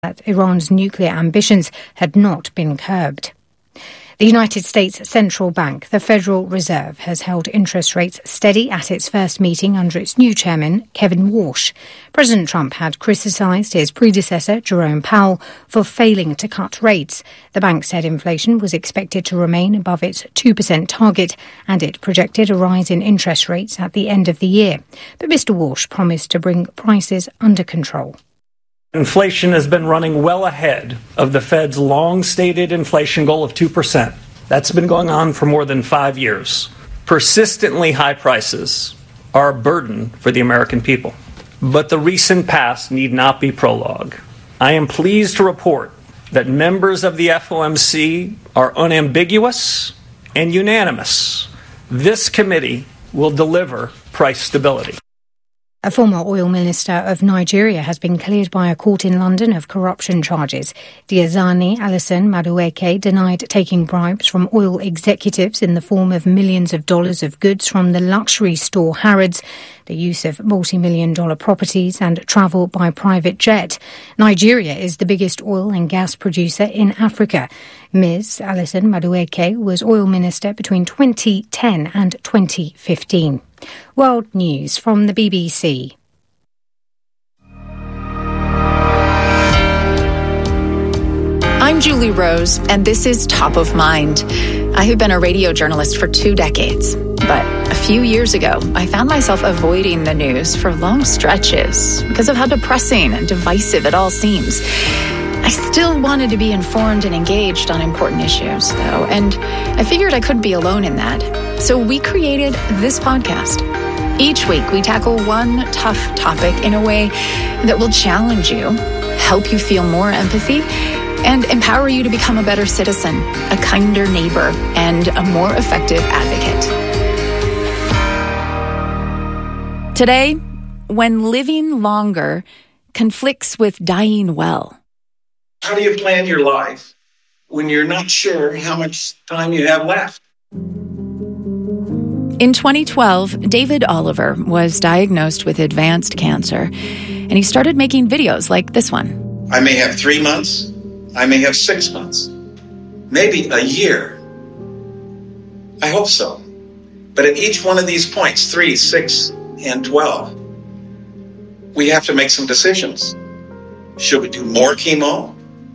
that Iran's nuclear ambitions had not been curbed. The United States Central Bank, the Federal Reserve, has held interest rates steady at its first meeting under its new chairman, Kevin Warsh. President Trump had criticised his predecessor, Jerome Powell, for failing to cut rates. The bank said inflation was expected to remain above its 2% target, and it projected a rise in interest rates at the end of the year. But Mr. Warsh promised to bring prices under control. Inflation has been running well ahead of the Fed's long-stated inflation goal of 2%. That's been going on for more than 5 years. Persistently high prices are a burden for the American people. But the recent past need not be prologue. I am pleased to report that members of the FOMC are unambiguous and unanimous. This committee will deliver price stability. A former oil minister of Nigeria has been cleared by a court in London of corruption charges. Diazani Alison Madueke denied taking bribes from oil executives in the form of millions of dollars of goods from the luxury store Harrods, the use of multi-million-dollar properties and travel by private jet. Nigeria is the biggest oil and gas producer in Africa. Ms. Alison Madueke was oil minister between 2010 and 2015. World News from the BBC. I'm Julie Rose, and this is Top of Mind. I have been a radio journalist for 2 decades, but a few years ago, I found myself avoiding the news for long stretches because of how depressing and divisive it all seems. I still wanted to be informed and engaged on important issues, though, and I figured I couldn't be alone in that. So we created this podcast. Each week, we tackle one tough topic in a way that will challenge you, help you feel more empathy, and empower you to become a better citizen, a kinder neighbor, and a more effective advocate. Today, when living longer conflicts with dying well. How do you plan your life when you're not sure how much time you have left? In 2012, David Oliver was diagnosed with advanced cancer, and he started making videos like this one. I may have 3 months. I may have 6 months. Maybe a year. I hope so. But at each one of these points, 3, 6, and 12, we have to make some decisions. Should we do more chemo?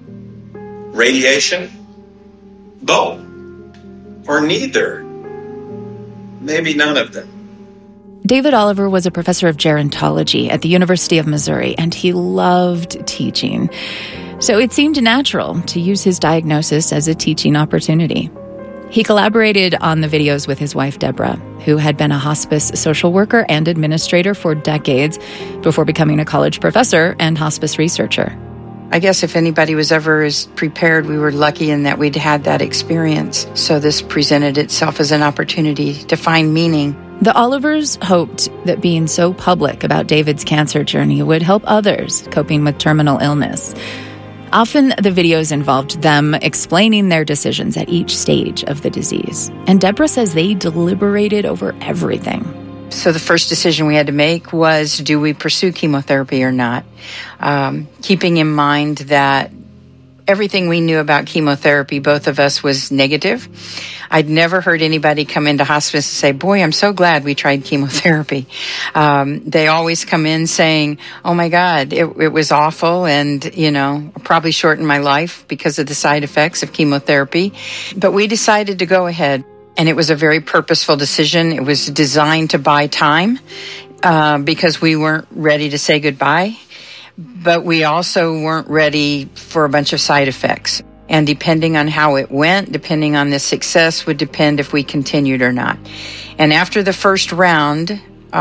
Radiation? Both? Or neither? Maybe none of them. David Oliver was a professor of gerontology at the University of Missouri, and he loved teaching. So it seemed natural to use his diagnosis as a teaching opportunity. He collaborated on the videos with his wife, Deborah, who had been a hospice social worker and administrator for decades before becoming a college professor and hospice researcher. I guess if anybody was ever as prepared, we were lucky in that we'd had that experience. So this presented itself as an opportunity to find meaning. The Olivers hoped that being so public about David's cancer journey would help others coping with terminal illness. Often the videos involved them explaining their decisions at each stage of the disease. And Deborah says they deliberated over everything. So the first decision we had to make was, do we pursue chemotherapy or not? Keeping in mind that everything we knew about chemotherapy, both of us, was negative. I'd never heard anybody come into hospice and say, boy, I'm so glad we tried chemotherapy. They always come in saying, oh my God, it was awful and, probably shortened my life because of the side effects of chemotherapy. But we decided to go ahead. And it was a very purposeful decision. It was designed to buy time because we weren't ready to say goodbye. But we also weren't ready for a bunch of side effects. And depending on how it went, depending on the success, would depend if we continued or not. And after the first round,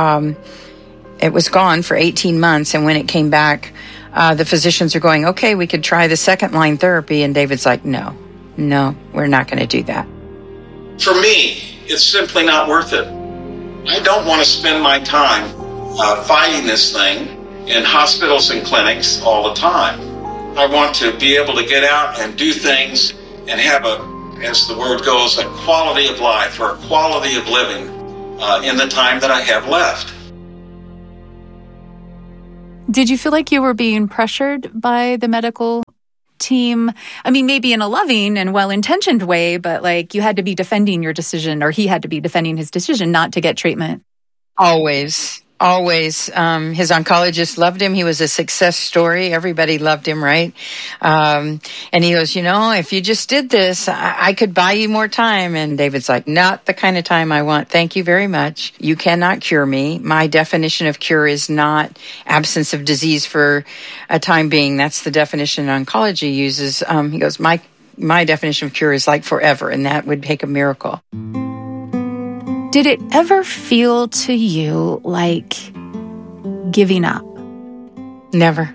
it was gone for 18 months. And when it came back, the physicians are going, okay, we could try the second-line therapy. And David's like, no, we're not going to do that. For me, it's simply not worth it. I don't want to spend my time fighting this thing in hospitals and clinics all the time. I want to be able to get out and do things and have as the word goes, a quality of life or a quality of living in the time that I have left. Did you feel like you were being pressured by the medical team? I mean, maybe in a loving and well-intentioned way, but like you had to be defending your decision, or he had to be defending his decision not to get treatment. Always. His oncologist loved him. He was a success story. Everybody loved him, right? And he goes, if you just did this, I could buy you more time. And David's like, not the kind of time I want. Thank you very much. You cannot cure me. My definition of cure is not absence of disease for a time being. That's the definition oncology uses. He goes, my definition of cure is like forever, and that would take a miracle. Did it ever feel to you like giving up? Never.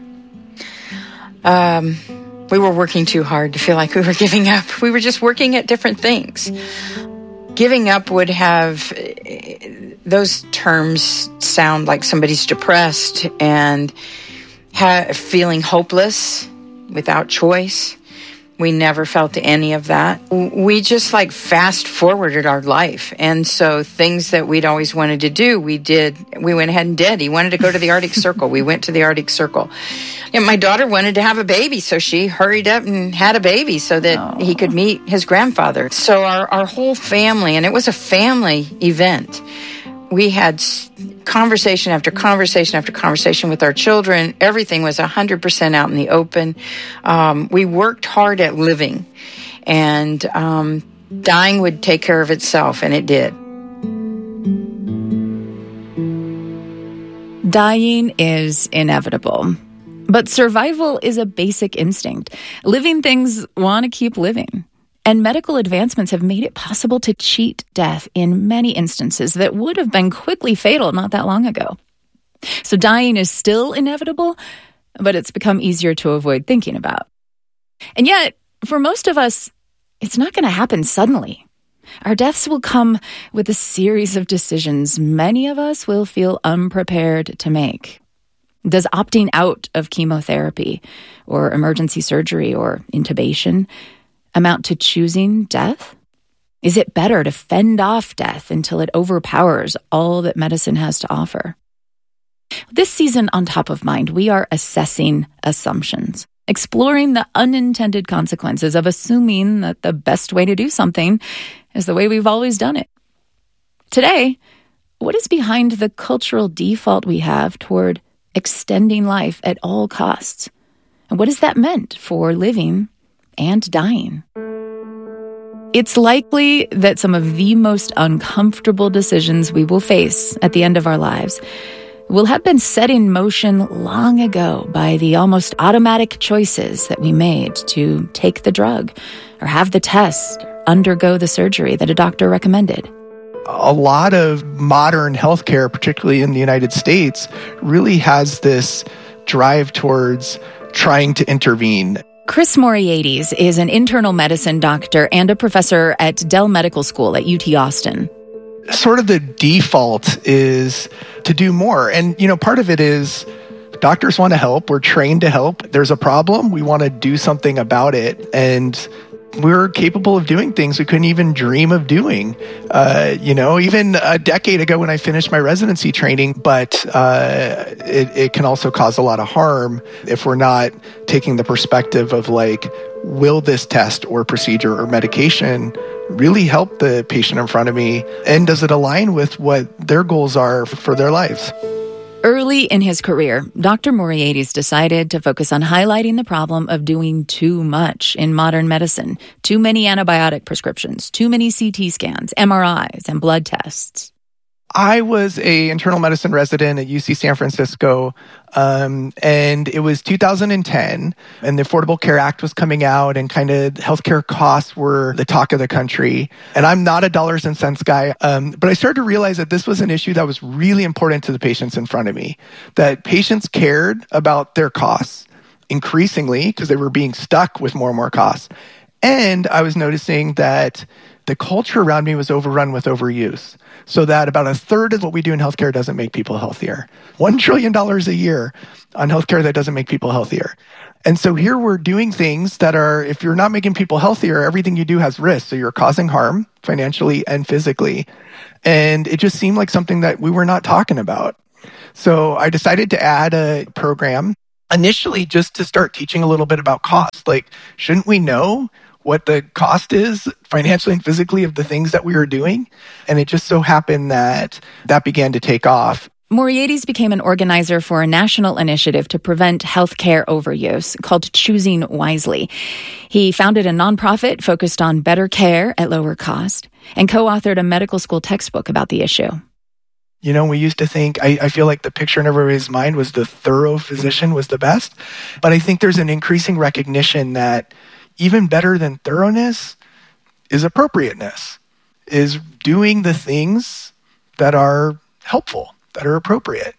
We were working too hard to feel like we were giving up. We were just working at different things. Giving up would have, those terms sound like somebody's depressed and feeling hopeless, without choice. We never felt any of that. We just fast forwarded our life. And so things that we'd always wanted to do, we did. We went ahead and did. He wanted to go to the Arctic Circle. We went to the Arctic Circle. And my daughter wanted to have a baby, so she hurried up and had a baby so that he could meet his grandfather. So our whole family, and it was a family event. We had conversation after conversation after conversation with our children. Everything was 100% out in the open. We worked hard at living, and dying would take care of itself, and it did. Dying is inevitable, but survival is a basic instinct. Living things want to keep living. And medical advancements have made it possible to cheat death in many instances that would have been quickly fatal not that long ago. So dying is still inevitable, but it's become easier to avoid thinking about. And yet, for most of us, it's not going to happen suddenly. Our deaths will come with a series of decisions many of us will feel unprepared to make. Does opting out of chemotherapy or emergency surgery or intubation amount to choosing death? Is it better to fend off death until it overpowers all that medicine has to offer? This season on Top of Mind, we are assessing assumptions, exploring the unintended consequences of assuming that the best way to do something is the way we've always done it. Today, what is behind the cultural default we have toward extending life at all costs? And what has that meant for living and dying? It's likely that some of the most uncomfortable decisions we will face at the end of our lives will have been set in motion long ago by the almost automatic choices that we made to take the drug or have the test, or undergo the surgery that a doctor recommended. A lot of modern healthcare, particularly in the United States, really has this drive towards trying to intervene. Chris Moriaitis is an internal medicine doctor and a professor at Dell Medical School at UT Austin. Sort of the default is to do more. And, part of it is doctors want to help. We're trained to help. There's a problem. We want to do something about it. And we're capable of doing things we couldn't even dream of doing, even a decade ago when I finished my residency training. But it can also cause a lot of harm if we're not taking the perspective of will this test or procedure or medication really help the patient in front of me? And does it align with what their goals are for their lives? Early in his career, Dr. Moriaitis decided to focus on highlighting the problem of doing too much in modern medicine. Too many antibiotic prescriptions, too many CT scans, MRIs, and blood tests. I was an internal medicine resident at UC San Francisco, and it was 2010, and the Affordable Care Act was coming out, and kind of healthcare costs were the talk of the country. And I'm not a dollars and cents guy, but I started to realize that this was an issue that was really important to the patients in front of me, that patients cared about their costs increasingly because they were being stuck with more and more costs. And I was noticing that the culture around me was overrun with overuse. So that about a third of what we do in healthcare doesn't make people healthier. $1 trillion a year on healthcare that doesn't make people healthier. And so here we're doing things that are, if you're not making people healthier, everything you do has risk. So you're causing harm financially and physically. And it just seemed like something that we were not talking about. So I decided to add a program initially just to start teaching a little bit about cost. Like, shouldn't we know what the cost is financially and physically of the things that we were doing? And it just so happened that began to take off. Moriades became an organizer for a national initiative to prevent healthcare overuse called Choosing Wisely. He founded a nonprofit focused on better care at lower cost and co-authored a medical school textbook about the issue. You know, we used to think, I feel like the picture in everybody's mind was the thorough physician was the best. But I think there's an increasing recognition that even better than thoroughness is appropriateness, is doing the things that are helpful, that are appropriate,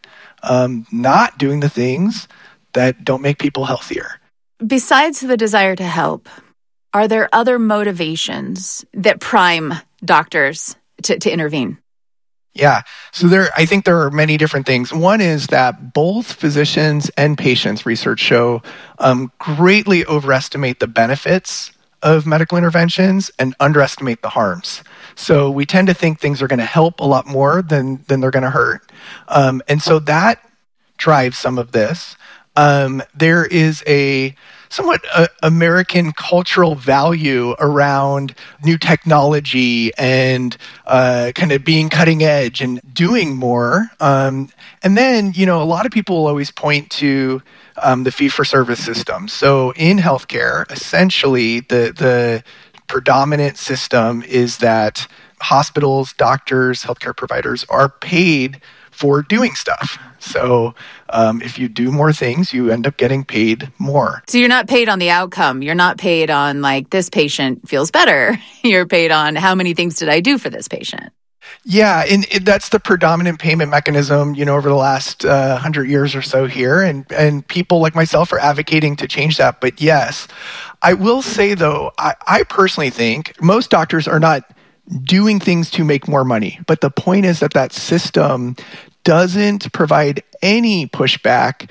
not doing the things that don't make people healthier. Besides the desire to help, are there other motivations that prime doctors to intervene? Yeah. So I think there are many different things. One is that both physicians and patients, research show, greatly overestimate the benefits of medical interventions and underestimate the harms. So we tend to think things are going to help a lot more than they're going to hurt. And so that drives some of this. There is a somewhat American cultural value around new technology and kind of being cutting edge and doing more. And then, you know, a lot of people will always point to the fee-for-service system. So in healthcare, essentially, the predominant system is that hospitals, doctors, healthcare providers are paid for doing stuff. So if you do more things, you end up getting paid more. So you're not paid on the outcome. You're not paid on, like, this patient feels better. You're paid on how many things did I do for this patient. Yeah, and that's the predominant payment mechanism, you know, over the last 100 years or so here. And people like myself are advocating to change that. But yes, I will say, though, I personally think most doctors are not doing things to make more money. But the point is that system doesn't provide any pushback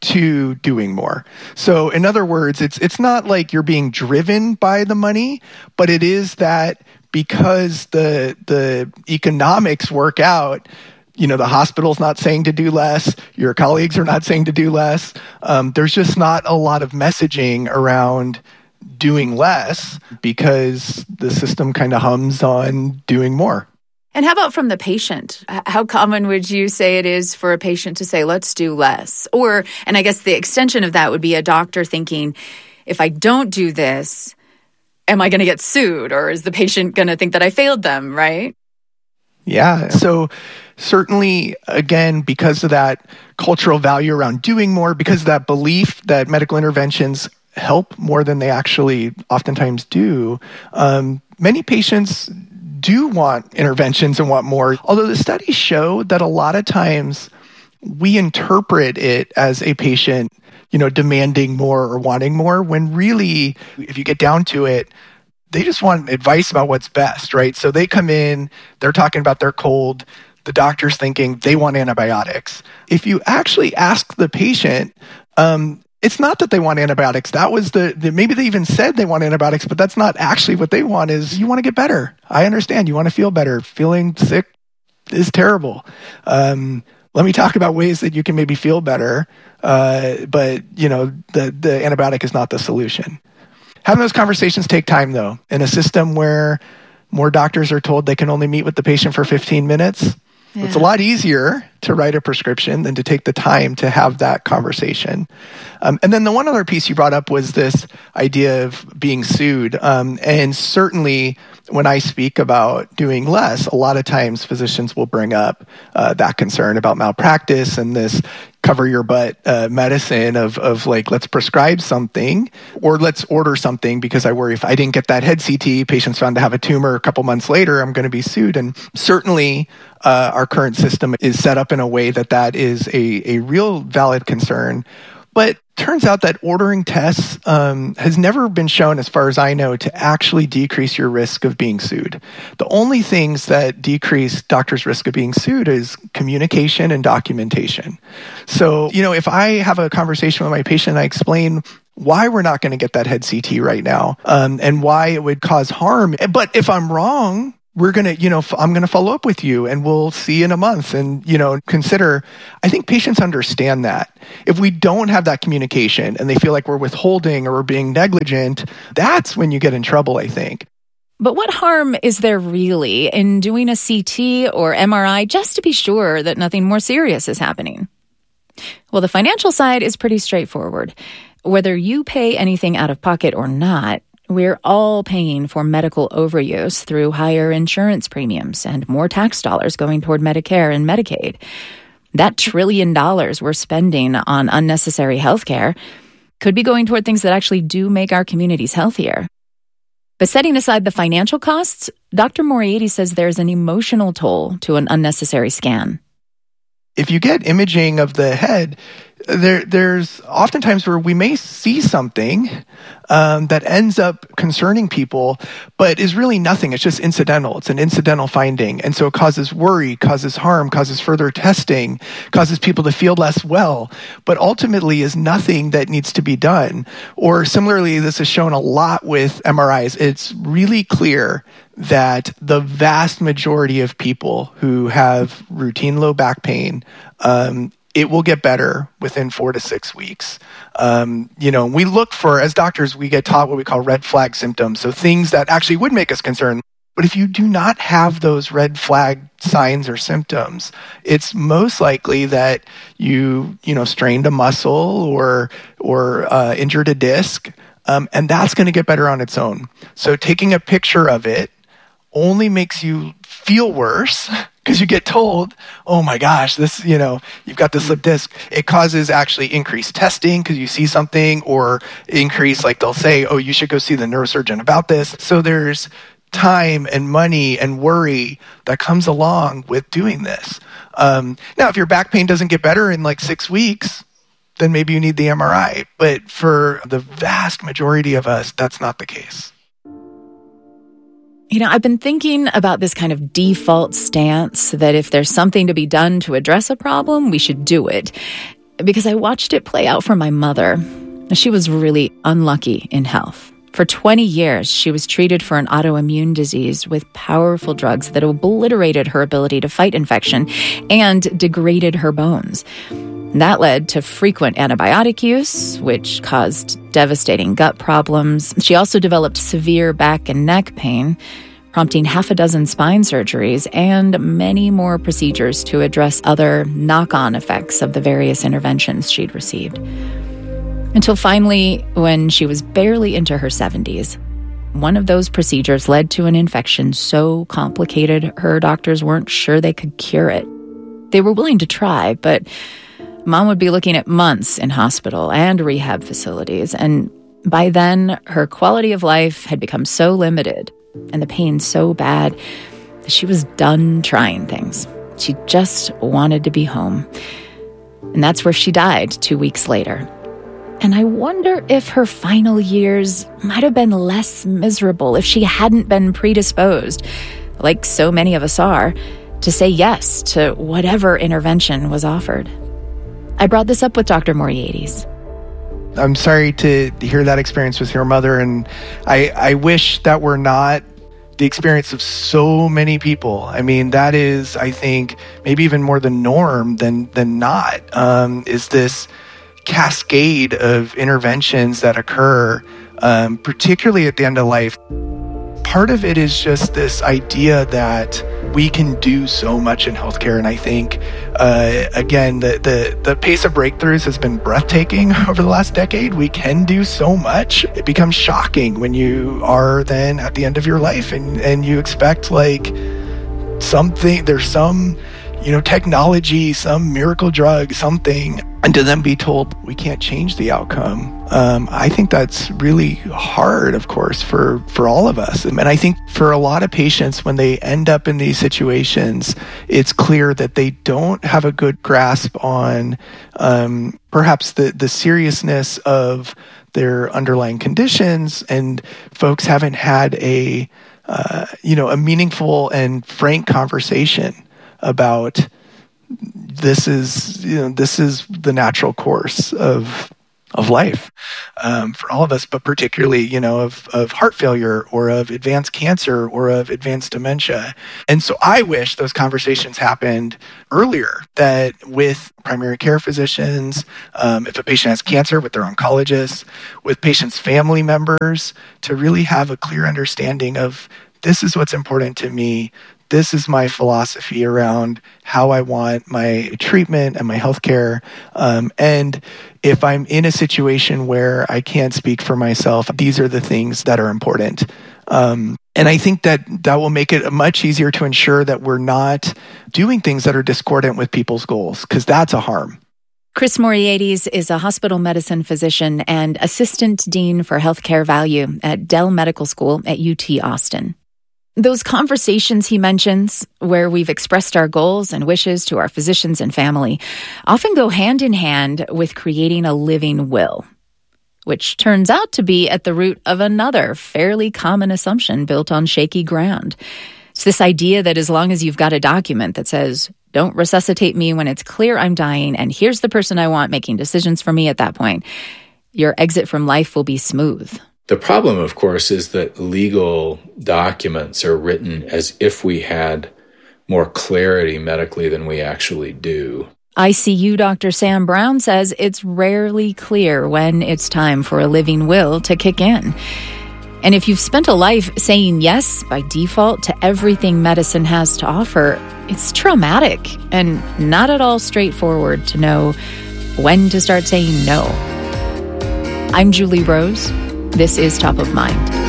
to doing more. So in other words, it's not like you're being driven by the money, but it is that because the economics work out, you know, the hospital's not saying to do less, your colleagues are not saying to do less. There's just not a lot of messaging around doing less because the system kind of hums on doing more. And how about from the patient? How common would you say it is for a patient to say, let's do less? Or, and I guess the extension of that would be a doctor thinking, if I don't do this, am I going to get sued? Or is the patient going to think that I failed them, right? Yeah. So certainly, again, because of that cultural value around doing more, because of that belief that medical interventions help more than they actually oftentimes do, many patients do want interventions and want more. Although the studies show that a lot of times we interpret it as a patient, you know, demanding more or wanting more, when really, if you get down to it, they just want advice about what's best, right? So they come in, they're talking about their cold, the doctor's thinking they want antibiotics. If you actually ask the patient, it's not that they want antibiotics. That was maybe they even said they want antibiotics, but that's not actually what they want. Is you want to get better. I understand you want to feel better. Feeling sick is terrible. Let me talk about ways that you can maybe feel better. But you know, the antibiotic is not the solution. Having those conversations take time, though. In a system where more doctors are told they can only meet with the patient for 15 minutes, it's a lot easier to write a prescription than to take the time to have that conversation. And then the one other piece you brought up was this idea of being sued. And certainly when I speak about doing less, a lot of times physicians will bring up that concern about malpractice and this cover your butt medicine of like, let's prescribe something or let's order something because I worry if I didn't get that head CT, patient's found to have a tumor a couple months later, I'm going to be sued. And certainly our current system is set up in a way that is a real valid concern. But turns out that ordering tests has never been shown, as far as I know, to actually decrease your risk of being sued. The only things that decrease doctors' risk of being sued is communication and documentation. So, you know, if I have a conversation with my patient and I explain why we're not going to get that head CT right now and why it would cause harm, but if I'm wrong, we're going to, I'm going to follow up with you and we'll see you in a month. And, consider, I think patients understand that. If we don't have that communication and they feel like we're withholding or we're being negligent, that's when you get in trouble, I think. But what harm is there really in doing a CT or MRI just to be sure that nothing more serious is happening? Well, the financial side is pretty straightforward. Whether you pay anything out of pocket or not, we're all paying for medical overuse through higher insurance premiums and more tax dollars going toward Medicare and Medicaid. That $1 trillion we're spending on unnecessary healthcare could be going toward things that actually do make our communities healthier. But setting aside the financial costs, Dr. Moriarty says there's an emotional toll to an unnecessary scan. If you get imaging of the head, there's oftentimes where we may see something that ends up concerning people, but is really nothing. It's just incidental. It's an incidental finding. And so it causes worry, causes harm, causes further testing, causes people to feel less well, but ultimately is nothing that needs to be done. Or similarly, this is shown a lot with MRIs. It's really clear that the vast majority of people who have routine low back pain, it will get better within 4 to 6 weeks. We look for, as doctors, we get taught what we call red flag symptoms. So things that actually would make us concerned. But if you do not have those red flag signs or symptoms, it's most likely that you strained a muscle or injured a disc. And that's going to get better on its own. So taking a picture of it only makes you feel worse because you get told, oh my gosh, this, you've got this slip disc. It causes actually increased testing because you see something, or increase, like they'll say, oh, you should go see the neurosurgeon about this. So there's time and money and worry that comes along with doing this. Now, if your back pain doesn't get better in like 6 weeks, then maybe you need the MRI. But for the vast majority of us, that's not the case. I've been thinking about this kind of default stance that if there's something to be done to address a problem, we should do it. Because I watched it play out for my mother. She was really unlucky in health. For 20 years, she was treated for an autoimmune disease with powerful drugs that obliterated her ability to fight infection and degraded her bones. That led to frequent antibiotic use, which caused devastating gut problems. She also developed severe back and neck pain, prompting 6 spine surgeries and many more procedures to address other knock-on effects of the various interventions she'd received. Until finally, when she was barely into her 70s, one of those procedures led to an infection so complicated her doctors weren't sure they could cure it. They were willing to try, but Mom would be looking at months in hospital and rehab facilities, and by then, her quality of life had become so limited and the pain so bad that she was done trying things. She just wanted to be home. And that's where she died 2 weeks later. And I wonder if her final years might have been less miserable if she hadn't been predisposed, like so many of us are, to say yes to whatever intervention was offered. I brought this up with Dr. Moriarty. I'm sorry to hear that experience with your mother, and I wish that were not the experience of so many people. I mean, that is, I think, maybe even more the norm than not, is this cascade of interventions that occur, particularly at the end of life. Part of it is just this idea that we can do so much in healthcare. And I think, again, the pace of breakthroughs has been breathtaking over the last decade. We can do so much. It becomes shocking when you are then at the end of your life and you expect like something, there's some, technology, some miracle drug, something, and to then be told we can't change the outcome. I think that's really hard, of course, for all of us. And I think for a lot of patients, when they end up in these situations, it's clear that they don't have a good grasp on perhaps the seriousness of their underlying conditions, and folks haven't had a meaningful and frank conversation about this is the natural course of life for all of us, but particularly, of heart failure or of advanced cancer or of advanced dementia. And so I wish those conversations happened earlier, that with primary care physicians, if a patient has cancer, with their oncologists, with patients' family members, to really have a clear understanding of this is what's important to me. This is my philosophy around how I want my treatment and my healthcare. And if I'm in a situation where I can't speak for myself, these are the things that are important. And I think that will make it much easier to ensure that we're not doing things that are discordant with people's goals, because that's a harm. Chris Moriades is a hospital medicine physician and assistant dean for healthcare value at Dell Medical School at UT Austin. Those conversations he mentions, where we've expressed our goals and wishes to our physicians and family, often go hand in hand with creating a living will, which turns out to be at the root of another fairly common assumption built on shaky ground. It's this idea that as long as you've got a document that says, don't resuscitate me when it's clear I'm dying, and here's the person I want making decisions for me at that point, your exit from life will be smooth. The problem, of course, is that legal documents are written as if we had more clarity medically than we actually do. ICU Dr. Sam Brown says it's rarely clear when it's time for a living will to kick in. And if you've spent a life saying yes by default to everything medicine has to offer, it's traumatic and not at all straightforward to know when to start saying no. I'm Julie Rose. This is Top of Mind.